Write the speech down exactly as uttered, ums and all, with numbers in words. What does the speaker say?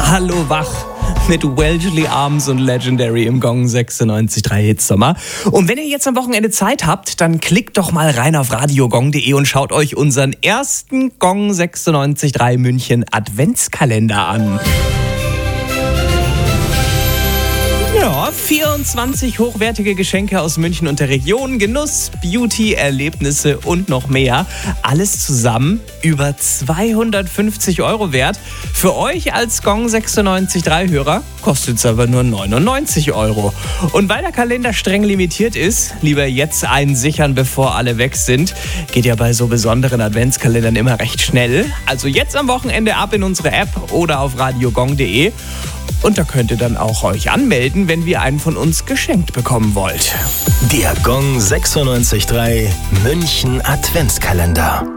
Hallo wach mit Wellesley Arms und Legendary im Gong sechsundneunzig Komma drei Hitsommer. Und wenn ihr jetzt am Wochenende Zeit habt, dann klickt doch mal rein auf radiogong punkt de und schaut euch unseren ersten Gong sechsundneunzig Komma drei München Adventskalender an. Ja, vierundzwanzig hochwertige Geschenke aus München und der Region, Genuss, Beauty, Erlebnisse und noch mehr. Alles zusammen über zweihundertfünfzig Euro wert. Für euch als Gong sechsundneunzig Komma drei Hörer kostet es aber nur neunundneunzig Euro. Und weil der Kalender streng limitiert ist, lieber jetzt einsichern, bevor alle weg sind. Geht ja bei so besonderen Adventskalendern immer recht schnell. Also jetzt am Wochenende ab in unsere App oder auf radiogong punkt de. Und da könnt ihr dann auch euch anmelden, wenn wir einen von uns geschenkt bekommen wollt. Der Gong sechsundneunzig Komma drei München Adventskalender.